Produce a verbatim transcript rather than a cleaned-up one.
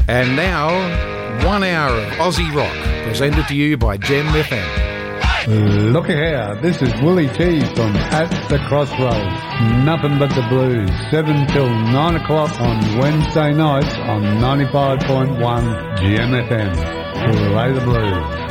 And now, one hour of Aussie rock, presented to you by Gem F M. Look here, this is Willie T from At the Crossroads. Nothing but the blues, seven till nine o'clock on Wednesday nights on ninety-five point one Gem F M. Play the blues.